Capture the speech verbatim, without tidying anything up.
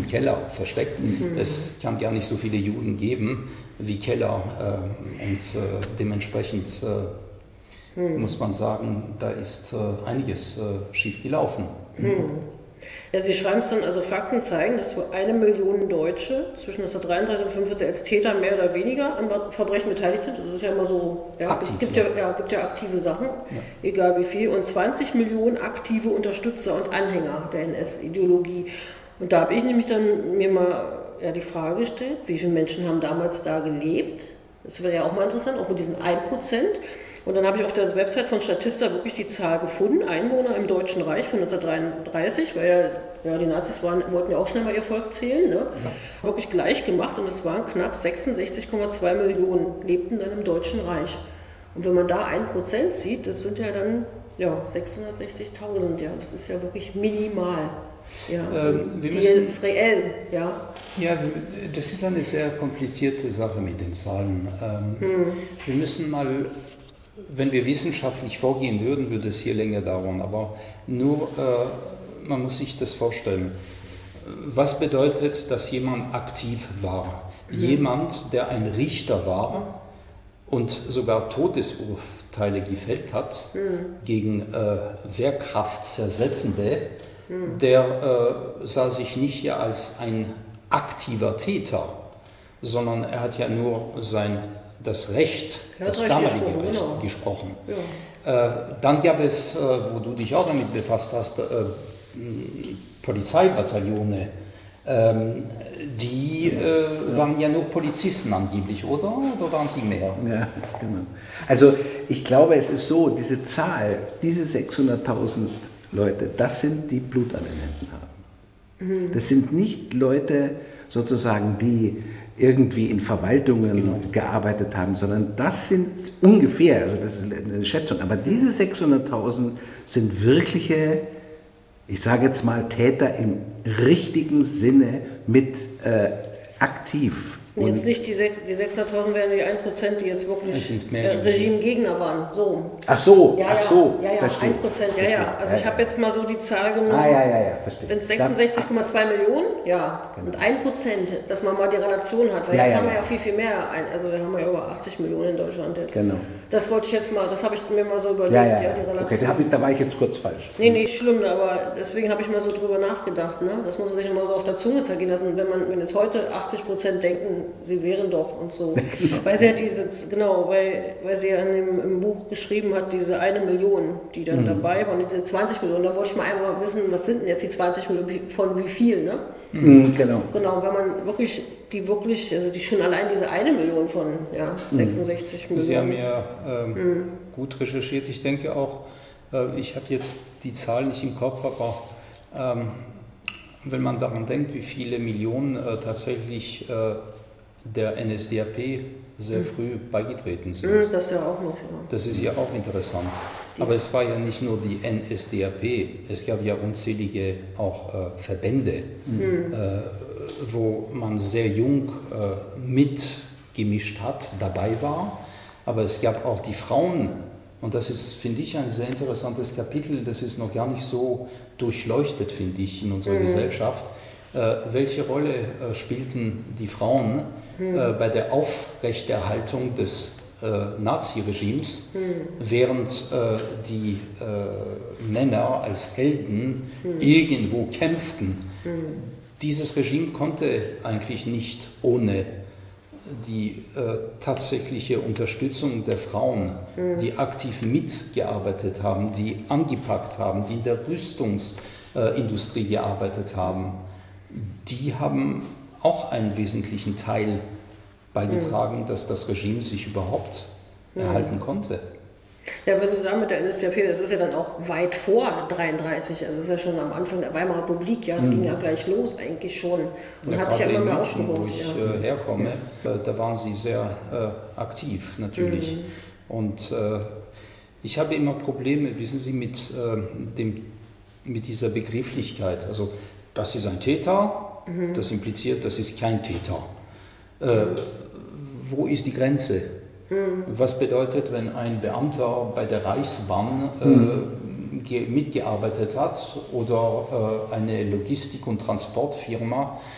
Keller versteckt. Mhm. Es kann gar nicht so viele Juden geben wie Keller äh, und äh, dementsprechend äh, mhm. muss man sagen, da ist äh, einiges äh, schief gelaufen. Mhm. Ja, Sie schreiben es dann, also Fakten zeigen, dass wohl eine Million Deutsche zwischen neunzehnhundertdreiunddreißig und neunzehnhundertfünfundvierzig als Täter mehr oder weniger an Verbrechen beteiligt sind. Das ist ja immer so, ja, Aktiv, es gibt ja. Ja, ja, gibt ja aktive Sachen, Ja. egal wie viel. Und zwanzig Millionen aktive Unterstützer und Anhänger der N S-Ideologie. Und da habe ich nämlich dann mir mal ja, die Frage gestellt, wie viele Menschen haben damals da gelebt? Das wäre ja auch mal interessant, auch mit diesen ein Prozent. Und dann habe ich auf der Website von Statista wirklich die Zahl gefunden, Einwohner im Deutschen Reich von neunzehnhundertdreiunddreißig, weil ja, ja die Nazis waren, wollten ja auch schnell mal ihr Volk zählen, ne? Ja. Wirklich gleich gemacht und es waren knapp sechsundsechzig Komma zwei Millionen, lebten dann im Deutschen Reich. Und wenn man da ein Prozent sieht, das sind ja dann ja, sechshundertsechzigtausend, ja, das ist ja wirklich minimal. Ja, ähm, wir die müssen, ist reell, ja. Ja, das ist eine sehr komplizierte Sache mit den Zahlen. Ähm, hm. Wir müssen mal, wenn wir wissenschaftlich vorgehen würden, würde es hier länger dauern, aber nur, äh, man muss sich das vorstellen. Was bedeutet, dass jemand aktiv war? Hm. Jemand, der ein Richter war und sogar Todesurteile gefällt hat hm. gegen äh, Wehrkraftzersetzende, hm. der äh, sah sich nicht ja als ein aktiver Täter, sondern er hat ja nur sein das Recht, das damalige gesprochen, Recht genau. gesprochen. Ja. Äh, dann gab es, äh, wo du dich auch damit befasst hast, äh, Polizeibataillone. Ähm, die äh, waren ja nur Polizisten angeblich, oder? Oder waren sie mehr? Ja, genau. Also ich glaube, es ist so, diese Zahl, diese sechshunderttausend Leute, das sind die Blut an den Händen haben. Mhm. Das sind nicht Leute sozusagen, die irgendwie in Verwaltungen genau. gearbeitet haben, sondern das sind ungefähr, also das ist eine Schätzung, aber diese sechshunderttausend sind wirkliche, ich sage jetzt mal, Täter im richtigen Sinne mit äh, aktiv. Und jetzt nicht die, die sechshunderttausend wären die ein Prozent, die jetzt wirklich äh, Regimegegner waren. So. Ach so, ja, ach ja, so, ja, ja, verstehe. ein Prozent, ja, ja. Also ja, ich habe jetzt mal so die Zahl genommen. Ah, ja, ja, ja, verstehe. Wenn es sechsundsechzig Komma zwei Millionen, ja, genau. Und ein Prozent, dass man mal die Relation hat, weil ja, jetzt ja, haben wir ja viel, viel mehr, also wir haben ja über achtzig Millionen in Deutschland jetzt. Genau. Das wollte ich jetzt mal, das habe ich mir mal so überlegt, ja, ja, ja, die Relation. Okay, da, hab ich, da war ich jetzt kurz falsch. Nee, nee, schlimm, aber deswegen habe ich mal so drüber nachgedacht, ne? Das muss man sich immer so auf der Zunge zergehen lassen, wenn man, wenn jetzt heute achtzig Prozent denken, sie wären doch und so. Genau. Weil sie ja diese, genau, weil, weil sie ja in dem, im Buch geschrieben hat, diese eine Million, die dann mhm. dabei waren, diese zwanzig Millionen, da wollte ich mal einmal wissen, was sind denn jetzt die zwanzig Millionen, von wie viel, ne? Mhm, genau. Genau, wenn man wirklich, die wirklich, also die schon allein diese eine Million von, ja, sechsundsechzig mhm. Millionen. Sie haben ja ähm, mhm. gut recherchiert, ich denke auch, äh, ich habe jetzt die Zahl nicht im Kopf, aber ähm, wenn man daran denkt, wie viele Millionen äh, tatsächlich äh, der N S D A P sehr früh beigetreten sind. Das ist ja auch noch, ja. Das ist ja auch interessant. Aber es war ja nicht nur die N S D A P, es gab ja unzählige auch äh, Verbände, mhm. äh, wo man sehr jung äh, mitgemischt hat, dabei war. Aber es gab auch die Frauen, und das ist, finde ich, ein sehr interessantes Kapitel, das ist noch gar nicht so durchleuchtet, finde ich, in unserer mhm. Gesellschaft. Äh, welche Rolle äh, spielten die Frauen mhm. äh, bei der Aufrechterhaltung des äh, Naziregimes, mhm. während äh, die äh, Männer als Helden mhm. irgendwo kämpften? Mhm. Dieses Regime konnte eigentlich nicht ohne die äh, tatsächliche Unterstützung der Frauen, mhm. die aktiv mitgearbeitet haben, die angepackt haben, die in der Rüstungsindustrie äh, gearbeitet haben, die haben auch einen wesentlichen Teil beigetragen, mhm. dass das Regime sich überhaupt mhm. erhalten konnte. Ja, was Sie sagen mit der N S D A P, das ist ja dann auch weit vor dreiunddreißig, also es ist ja schon am Anfang der Weimarer Republik, ja, es mhm. ging ja gleich los eigentlich schon und ja, hat sich ja immer mehr München, aufgebaut. Wo ich ja. äh, herkomme, äh, da waren sie sehr äh, aktiv natürlich mhm. und äh, ich habe immer Probleme, wissen Sie, mit, äh, dem, mit dieser Begrifflichkeit, also das ist ein Täter, mhm. das impliziert, das ist kein Täter. Äh, wo ist die Grenze? Mhm. Was bedeutet, wenn ein Beamter bei der Reichsbahn äh, mhm. mitgearbeitet hat oder äh, eine Logistik- und Transportfirma